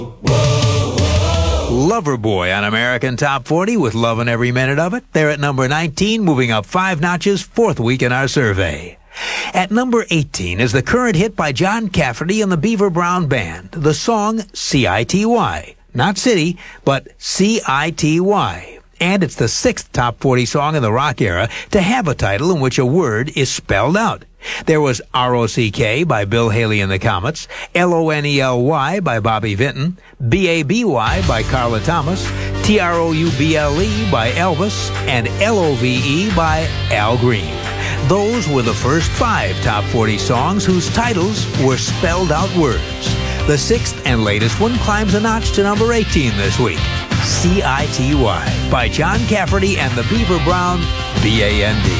Loverboy on American Top 40 with Lovin' Every Minute of It. They're at number 19, moving up 5 notches, 4th week in our survey. At number 18 is the current hit by John Cafferty and the Beaver Brown Band, the song C-I-T-Y. Not city, but C-I-T-Y. And it's the 6th top 40 song in the rock era to have a title in which a word is spelled out. There was R-O-C-K by Bill Haley and the Comets, L-O-N-E-L-Y by Bobby Vinton, B-A-B-Y by Carla Thomas, T-R-O-U-B-L-E by Elvis, and L-O-V-E by Al Green. Those were the first 5 top 40 songs whose titles were spelled out words. The 6th and latest one climbs a notch to number 18 this week. C-I-T-Y by John Cafferty and the Beaver Brown B-A-N-D.